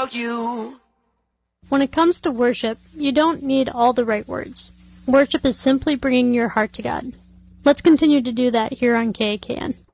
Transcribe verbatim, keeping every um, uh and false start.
without you. When it comes to worship, you don't need all the right words. Worship is simply bringing your heart to God. Let's continue to do that here on K A K N.